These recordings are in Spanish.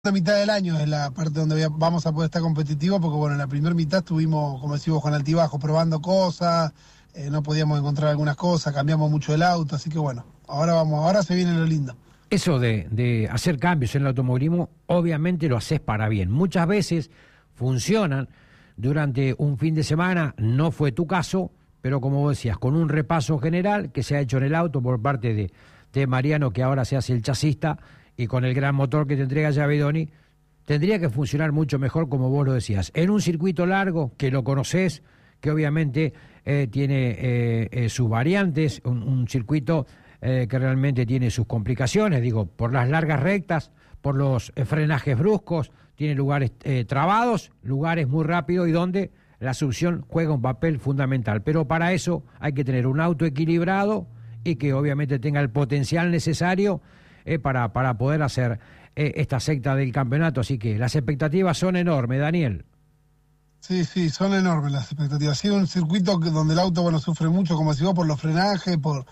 La mitad del año es la parte donde vamos a poder estar competitivos, porque bueno, en la primera mitad estuvimos, como decimos, con altibajos, probando cosas, no podíamos encontrar algunas cosas, cambiamos mucho el auto, así que bueno, ahora se viene lo lindo. Eso de hacer cambios en el automovilismo, obviamente lo haces para bien. Muchas veces funcionan durante un fin de semana, no fue tu caso, pero como vos decías, con un repaso general que se ha hecho en el auto por parte de Mariano, que ahora se hace el chasista, y con el gran motor que te entrega Javedoni, tendría que funcionar mucho mejor, como vos lo decías. En un circuito largo, que lo conocés, que obviamente tiene sus variantes, un circuito que realmente tiene sus complicaciones, digo, por las largas rectas, por los frenajes bruscos, tiene lugares trabados, lugares muy rápidos y donde la succión juega un papel fundamental. Pero para eso hay que tener un auto equilibrado y que obviamente tenga el potencial necesario para poder hacer esta secta del campeonato. Así que las expectativas son enormes, Daniel. Sí, son enormes las expectativas. Sí, un circuito donde el auto, bueno, sufre mucho, como decís vos, por los frenajes, por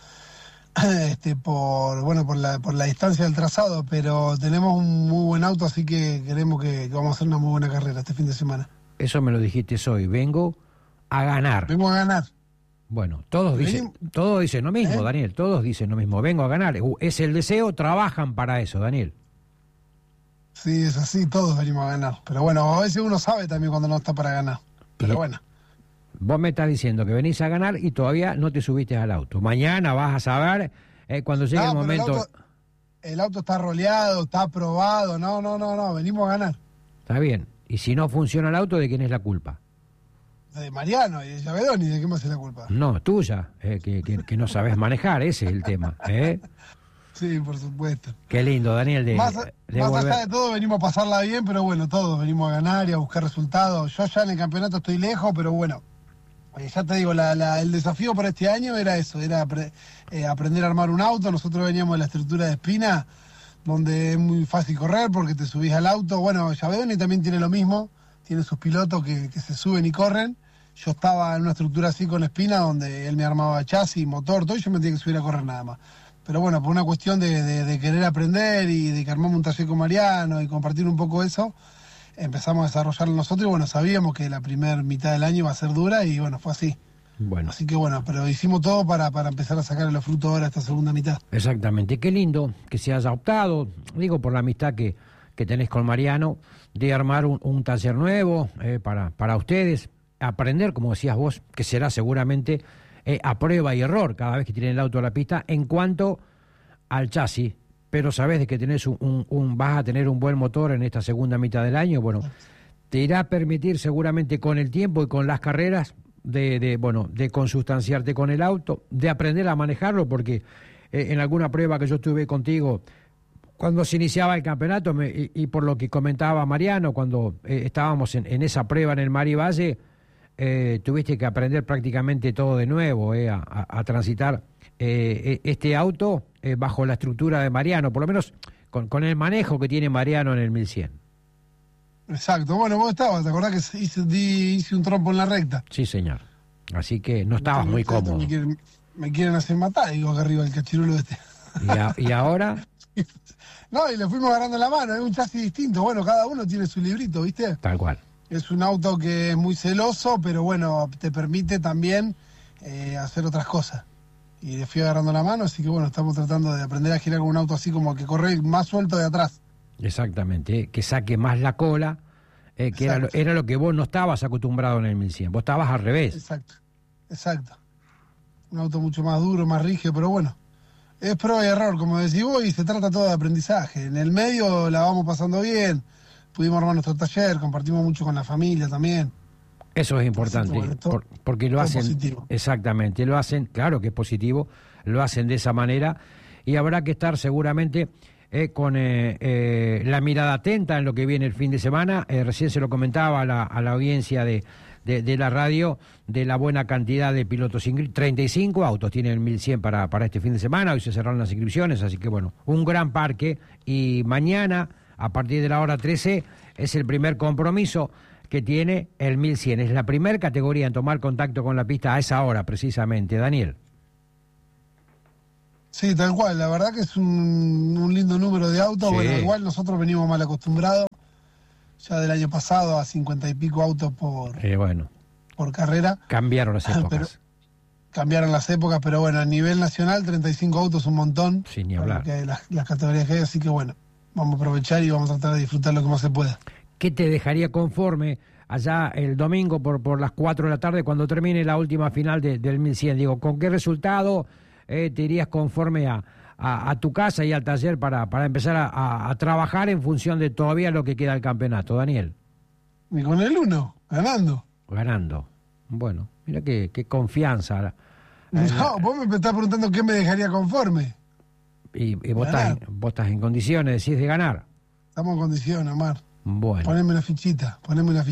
la distancia del trazado, pero tenemos un muy buen auto, así que creemos que vamos a hacer una muy buena carrera este fin de semana. Eso me lo dijiste hoy. Vengo a ganar. Vengo a ganar. Bueno, todos dicen lo mismo, Daniel, todos dicen lo mismo, vengo a ganar, es el deseo, trabajan para eso, Daniel. Sí, es así, todos venimos a ganar, pero bueno, a veces uno sabe también cuando no está para ganar, pero bueno. Vos me estás diciendo que venís a ganar y todavía no te subiste al auto, mañana vas a saber cuando llegue el momento. El auto está roleado, está aprobado, no, venimos a ganar. Está bien, y si no funciona el auto, ¿de quién es la culpa? De Mariano y de Javedoni, ¿de qué más es la culpa? No, tuya, que no sabes manejar, ese es el tema. Sí, por supuesto. Qué lindo, Daniel. Más allá de todo, venimos a pasarla bien, pero bueno, todos venimos a ganar y a buscar resultados. Yo ya en el campeonato estoy lejos, pero bueno, ya te digo, el desafío para este año era eso, era aprender a armar un auto. Nosotros veníamos de la estructura de Espina, donde es muy fácil correr porque te subís al auto. Bueno, Javedoni también tiene lo mismo. Tiene sus pilotos que se suben y corren. Yo estaba en una estructura así con Espina, donde él me armaba chasis, motor, todo, y yo me tenía que subir a correr nada más. Pero bueno, por una cuestión de querer aprender y de que armamos un taller con Mariano y compartir un poco eso, empezamos a desarrollarlo nosotros y bueno, sabíamos que la primera mitad del año iba a ser dura y bueno, fue así. Bueno. Así que bueno, pero hicimos todo para empezar a sacar los frutos ahora esta segunda mitad. Exactamente, qué lindo que se haya optado, digo, por la amistad que tenés con Mariano, de armar un taller nuevo para ustedes, aprender, como decías vos, que será seguramente a prueba y error cada vez que tienen el auto a la pista en cuanto al chasis, pero sabés de que tenés vas a tener un buen motor en esta segunda mitad del año, bueno, te irá a permitir seguramente con el tiempo y con las carreras de consustanciarte con el auto, de aprender a manejarlo, porque en alguna prueba que yo estuve contigo, cuando se iniciaba el campeonato, y por lo que comentaba Mariano, cuando estábamos en esa prueba en el Mar y Valle, tuviste que aprender prácticamente todo de nuevo, a transitar este auto bajo la estructura de Mariano, por lo menos con el manejo que tiene Mariano en el 1100. Exacto, bueno, vos estabas, ¿te acordás que hice un trompo en la recta? Sí, señor. Así que no estabas muy cómodo. Me quieren hacer matar, digo, acá arriba el cachirulo este. ¿Y ahora? No, y le fuimos agarrando la mano, es un chasis distinto. Bueno, cada uno tiene su librito, ¿viste? Tal cual. Es un auto que es muy celoso, pero bueno, te permite también hacer otras cosas. Y le fui agarrando la mano, así que bueno, estamos tratando de aprender a girar con un auto así como que corre más suelto de atrás. Exactamente, que saque más la cola, que era lo que vos no estabas acostumbrado en el 1100, vos estabas al revés. Exacto. Un auto mucho más duro, más rígido, pero bueno. Es prueba y error, como decís vos, y se trata todo de aprendizaje. En el medio la vamos pasando bien, pudimos armar nuestro taller, compartimos mucho con la familia también. Eso es importante, bueno, porque lo hacen positivo. Exactamente, lo hacen, claro que es positivo, lo hacen de esa manera, y habrá que estar seguramente con la mirada atenta en lo que viene el fin de semana. Recién se lo comentaba a la audiencia de la radio, de la buena cantidad de pilotos, 35 autos tiene el 1100 para este fin de semana, hoy se cerraron las inscripciones, así que bueno, un gran parque, y mañana, a partir de la hora 13, es el primer compromiso que tiene el 1100, es la primera categoría en tomar contacto con la pista a esa hora precisamente, Daniel. Sí, tal cual, la verdad que es un lindo número de autos. Sí. Bueno, igual nosotros venimos mal acostumbrados, ya del año pasado a 50 y pico autos Bueno, por carrera. cambiaron las Pero épocas. cambiaron las épocas, pero bueno, a nivel nacional 35 autos un montón. Sin ni hablar. Porque las categorías que hay, así que bueno, vamos a aprovechar y vamos a tratar de disfrutar lo que más se pueda. ¿Qué te dejaría conforme allá el domingo por las 4 de la tarde cuando termine la última final del 1100? Digo, ¿con qué resultado te irías conforme a tu casa y al taller para empezar a trabajar en función de todavía lo que queda del campeonato, Daniel? Y con el 1, ganando. Ganando. Bueno, mira qué confianza. No, vos me estás preguntando qué me dejaría conforme. Y vos estás en condiciones, decís, de ganar. Estamos en condiciones, Omar. Bueno. Poneme una fichita.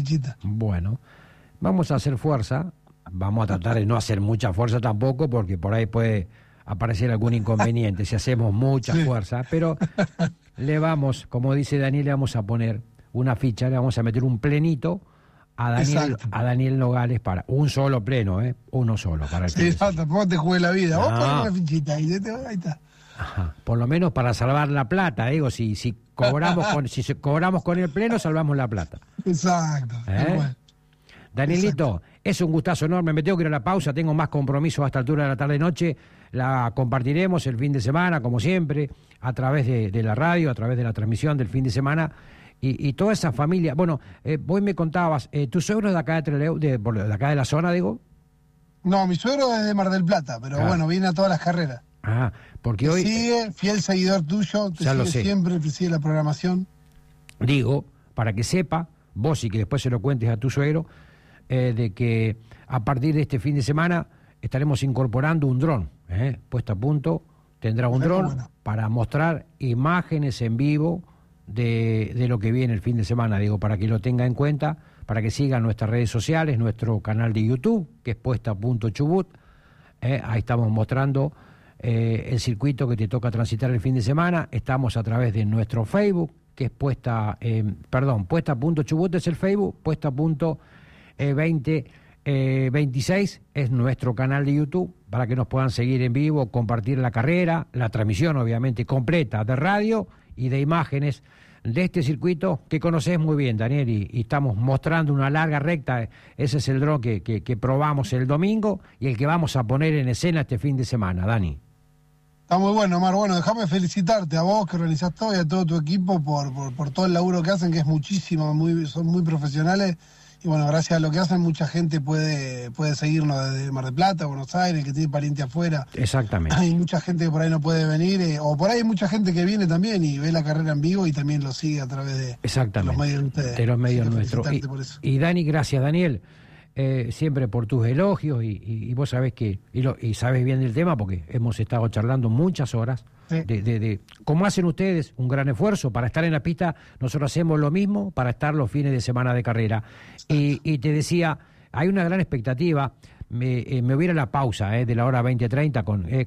Bueno, vamos a hacer fuerza. Vamos a tratar de no hacer mucha fuerza tampoco, porque por ahí puede aparecer algún inconveniente si hacemos mucha fuerza. Pero le vamos, como dice Daniel, le vamos a poner una ficha, le vamos a meter un plenito a Daniel Nogales para un solo pleno, uno solo para el Sí, tampoco te juegue la vida. Vos No. ponés una fichita ahí está. Ajá. Por lo menos para salvar la plata, digo, si cobramos con el pleno, salvamos la plata. Exacto. Bueno. Danielito, es un gustazo enorme, me tengo que ir a la pausa, tengo más compromisos a esta altura de la tarde-noche, la compartiremos el fin de semana, como siempre, a través de la radio, a través de la transmisión del fin de semana, y toda esa familia. Bueno, vos me contabas, ¿tu suegro es de acá de Trelew, de acá de la zona, digo? No, mi suegro es de Mar del Plata, pero bueno, viene a todas las carreras. Ah, porque Te hoy... sigue, fiel seguidor tuyo, te Ya lo sigue sé. siempre, te sigue la programación. Digo, para que sepa, vos y que después se lo cuentes a tu suegro, de que a partir de este fin de semana estaremos incorporando un dron, puesto a punto, tendrá un dron bueno. para mostrar imágenes en vivo de lo que viene el fin de semana, digo, para que lo tenga en cuenta, para que siga nuestras redes sociales, nuestro canal de YouTube, que es puesta a punto Chubut, ahí estamos mostrando el circuito que te toca transitar el fin de semana, estamos a través de nuestro Facebook, que es puesta a punto Chubut es el Facebook, puesta a punto 2026 es nuestro canal de YouTube, para que nos puedan seguir en vivo, compartir la carrera, la transmisión obviamente completa de radio y de imágenes de este circuito que conoces muy bien, Daniel, y estamos mostrando una larga recta. Ese es el dron que probamos el domingo y el que vamos a poner en escena este fin de semana, Dani. Está muy bueno, Omar. Bueno, déjame felicitarte a vos que organizás todo y a todo tu equipo por todo el laburo que hacen, que es muchísimo, son muy profesionales. Y bueno, gracias a lo que hacen, mucha gente puede seguirnos desde Mar del Plata, Buenos Aires, que tiene pariente afuera. Exactamente. Hay mucha gente que por ahí no puede venir, o por ahí hay mucha gente que viene también y ve la carrera en vivo y también lo sigue a través de los medios de ustedes. De los medios Así que nuestros. felicitarte por eso. Y Dani, gracias, Daniel, siempre por tus elogios y vos sabés que, y sabés bien del tema porque hemos estado charlando muchas horas. Sí. De cómo hacen ustedes un gran esfuerzo para estar en la pista, nosotros hacemos lo mismo para estar los fines de semana de carrera. Y te decía, hay una gran expectativa, me voy a ir a la pausa de la hora 20:30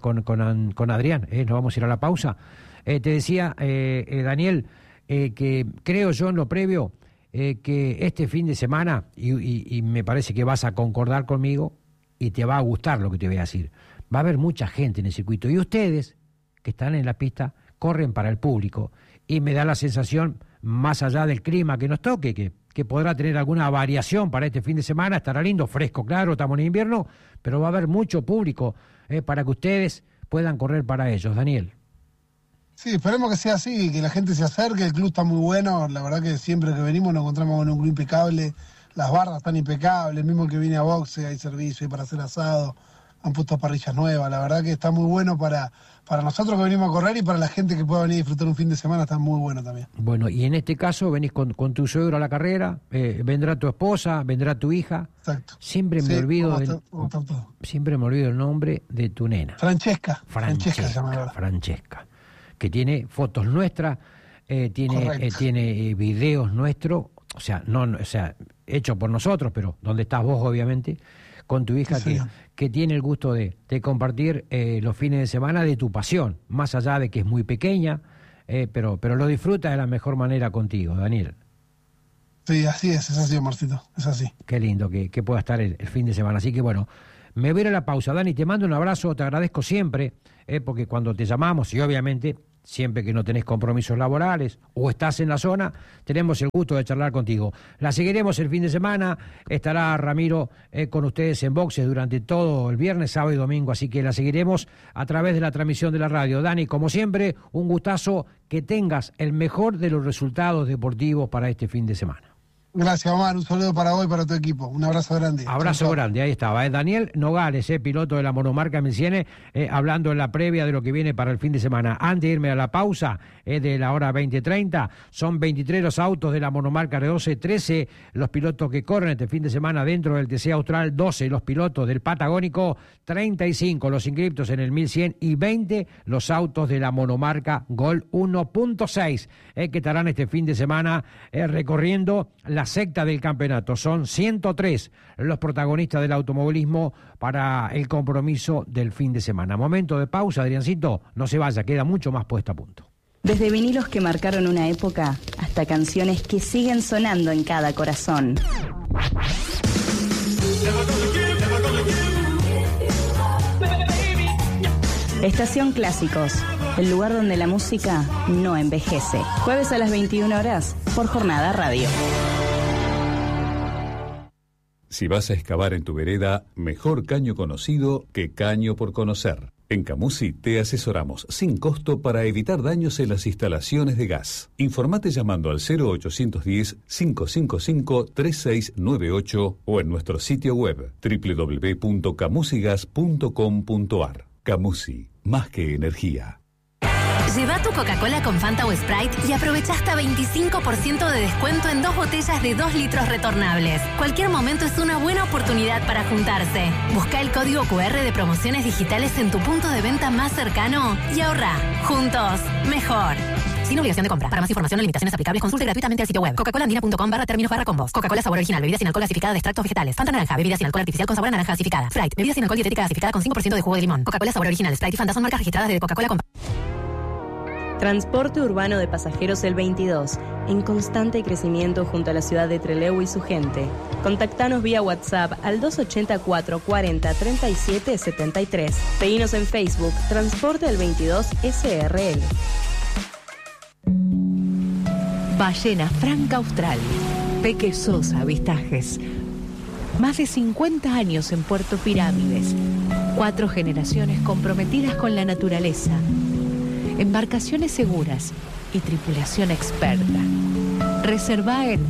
con Adrián, nos vamos a ir a la pausa. Te decía, Daniel, que creo yo en lo previo, que este fin de semana, y me parece que vas a concordar conmigo y te va a gustar lo que te voy a decir, va a haber mucha gente en el circuito y ustedes que están en la pista corren para el público y me da la sensación, más allá del clima que nos toque, que podrá tener alguna variación para este fin de semana, estará lindo, fresco, claro, estamos en invierno, pero va a haber mucho público para que ustedes puedan correr para ellos, Daniel. Sí, esperemos que sea así, que la gente se acerque, el club está muy bueno, la verdad que siempre que venimos nos encontramos con un club impecable, las barras están impecables, el mismo que viene a boxe, hay servicio, hay para hacer asado, han puesto parrillas nuevas, la verdad que está muy bueno para nosotros que venimos a correr y para la gente que pueda venir a disfrutar un fin de semana está muy bueno también. Bueno, y en este caso venís con tu suegro a la carrera, vendrá tu esposa, vendrá tu hija. Exacto. Siempre me olvido el nombre de tu nena. Francesca se llama ahora. Francesca, que tiene fotos nuestras, tiene videos nuestros, o sea, hecho por nosotros, pero donde estás vos obviamente, con tu hija sí, que tiene el gusto de compartir los fines de semana de tu pasión, más allá de que es muy pequeña, pero lo disfruta de la mejor manera contigo, Daniel. Sí, así es así, Marcito, es así. Qué lindo que pueda estar el fin de semana. Así que bueno, Me voy a ir a la pausa. Dani, te mando un abrazo, te agradezco siempre, porque cuando te llamamos, y obviamente siempre que no tenés compromisos laborales o estás en la zona, tenemos el gusto de charlar contigo. La seguiremos el fin de semana, estará Ramiro con ustedes en boxes durante todo el viernes, sábado y domingo, así que la seguiremos a través de la transmisión de la radio. Dani, como siempre, un gustazo, que tengas el mejor de los resultados deportivos para este fin de semana. Gracias, Omar. Un saludo para vos y para tu equipo. Un abrazo grande. Abrazo chau, grande, ahí estaba. Daniel Nogales, piloto de la monomarca Milciene, hablando en la previa de lo que viene para el fin de semana. Antes de irme a la pausa, de la hora 20:30, son 23 los autos de la monomarca R12, 13 los pilotos que corren este fin de semana dentro del TC Austral, 12 los pilotos del Patagónico, 35 los inscriptos en el 1100 y 20 los autos de la monomarca Gol 1.6, que estarán este fin de semana recorriendo la secta del campeonato. Son 103 los protagonistas del automovilismo para el compromiso del fin de semana. Momento de pausa, Adriancito, no se vaya, queda mucho más puesto a punto. Desde vinilos que marcaron una época hasta canciones que siguen sonando en cada corazón. Estación Clásicos, el lugar donde la música no envejece. Jueves a las 21 horas por Jornada Radio. Si vas a excavar en tu vereda, mejor caño conocido que caño por conocer. En Camusi te asesoramos sin costo para evitar daños en las instalaciones de gas. Informate llamando al 0810-555-3698 o en nuestro sitio web www.camusigas.com.ar. Camusi, más que energía. Lleva tu Coca-Cola con Fanta o Sprite y aprovecha hasta 25% de descuento en 2 botellas de 2 litros retornables. Cualquier momento es una buena oportunidad para juntarse. Busca el código QR de promociones digitales en tu punto de venta más cercano y ahorra. Juntos, mejor. Sin obligación de compra. Para más información o limitaciones aplicables, consulte gratuitamente el sitio web coca-cola-andina.com/términos/combos. Coca-Cola sabor original, bebida sin alcohol gasificada de extractos vegetales. Fanta naranja, bebida sin alcohol artificial con sabor a naranja gasificada. Sprite, bebida sin alcohol dietética gasificada con 5% de jugo de limón. Coca-Cola sabor original, Sprite y Fanta son marcas registradas de Coca-Cola. Transporte urbano de pasajeros El 22, en constante crecimiento junto a la ciudad de Trelew y su gente. Contactanos vía WhatsApp al 284 40 37 73. Seguinos en Facebook, Transporte El 22 SRL. Ballena Franca Austral, Peque Sosa Avistajes. Más de 50 años en Puerto Pirámides. 4 generaciones comprometidas con la naturaleza. Embarcaciones seguras y tripulación experta. Reserva en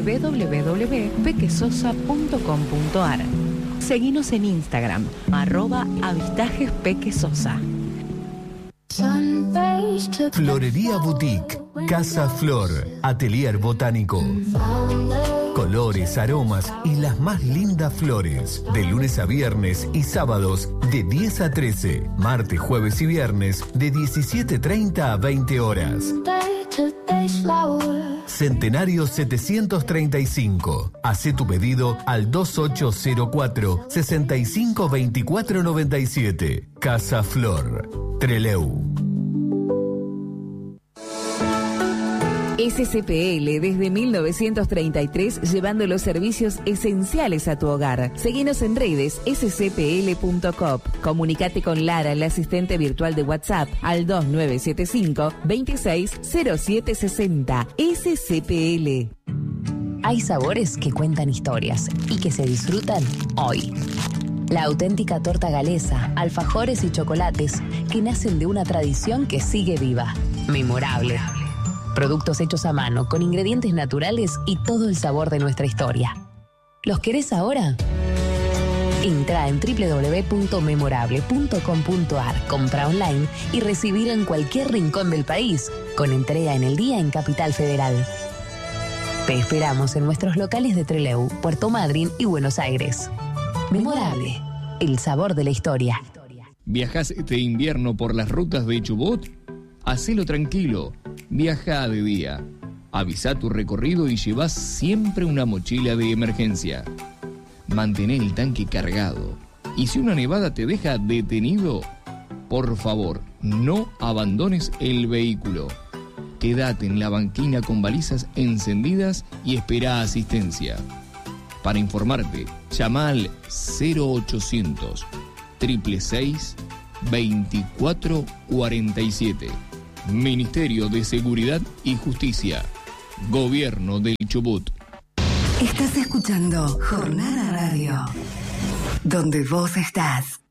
www.pequesosa.com.ar. Seguinos en Instagram, @avistajespequesosa. Florería Boutique, Casa Flor, Atelier Botánico. Colores, aromas y las más lindas flores. De lunes a viernes y sábados de 10 a 13. Martes, jueves y viernes de 17:30 a 20 horas. Centenario 735. Hacé tu pedido al 2804-652497. Casa Flor, Trelew. SCPL desde 1933 llevando los servicios esenciales a tu hogar. Seguinos en redes scpl.coop. Comunicate con Lara, la asistente virtual de WhatsApp, al 2975 260760. SCPL. Hay sabores que cuentan historias y que se disfrutan hoy. La auténtica torta galesa, alfajores y chocolates que nacen de una tradición que sigue viva. Memorable. Productos hechos a mano, con ingredientes naturales y todo el sabor de nuestra historia. ¿Los querés ahora? Entra en www.memorable.com.ar, compra online y recibir en cualquier rincón del país, con entrega en el día en Capital Federal. Te esperamos en nuestros locales de Trelew, Puerto Madryn y Buenos Aires. Memorable, el sabor de la historia. ¿Viajás este invierno por las rutas de Chubut? Hacelo tranquilo, viaja de día. Avisa tu recorrido y llevas siempre una mochila de emergencia. Mantén el tanque cargado. Y si una nevada te deja detenido, por favor, no abandones el vehículo. Quédate en la banquina con balizas encendidas y espera asistencia. Para informarte, llama al 0800 666 2447. Ministerio de Seguridad y Justicia. Gobierno del Chubut. Estás escuchando Jornada Radio, donde vos estás.